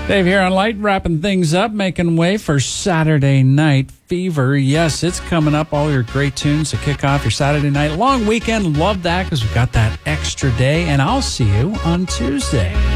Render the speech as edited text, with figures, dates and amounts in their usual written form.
Dave here on Light, wrapping things up, making way for Saturday Night Fever. Yes, it's coming up. All your great tunes to kick off your Saturday night long weekend. Love that because we've got that extra day. And I'll see you on Tuesday.